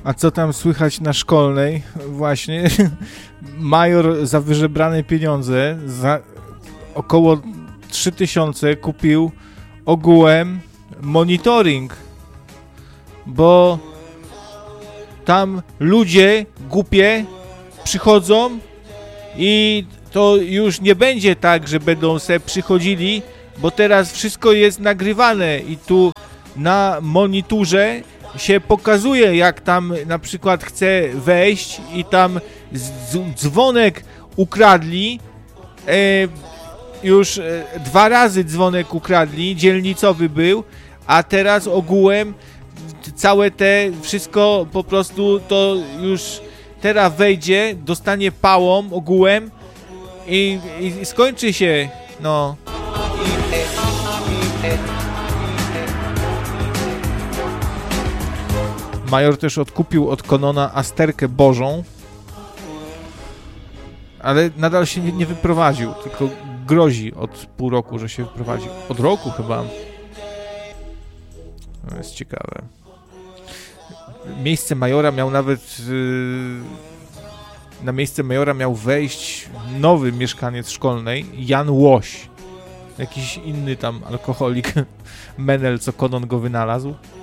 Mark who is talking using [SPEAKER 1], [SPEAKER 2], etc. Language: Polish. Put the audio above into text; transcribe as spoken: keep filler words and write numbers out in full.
[SPEAKER 1] A co tam słychać na Szkolnej? Właśnie major za wyżebrane pieniądze, za około trzy tysiące kupił ogółem monitoring, bo tam ludzie głupie przychodzą i to już nie będzie tak, że będą se przychodzili, bo teraz wszystko jest nagrywane i tu na monitorze się pokazuje, jak tam na przykład chce wejść i tam z- dzwonek ukradli, e, już e, dwa razy dzwonek ukradli, dzielnicowy był, a teraz ogółem całe te wszystko po prostu to już teraz wejdzie, dostanie pałą ogółem i, i skończy się, no. Major też odkupił od Konona Asterkę Bożą, ale nadal się nie, nie wyprowadził, tylko grozi od pół roku, że się wyprowadził. Od roku chyba. To jest ciekawe. Miejsce majora miał nawet... Yy, na miejsce majora miał wejść nowy mieszkaniec Szkolnej, Jan Łoś. Jakiś inny tam alkoholik, menel, co Konon go wynalazł.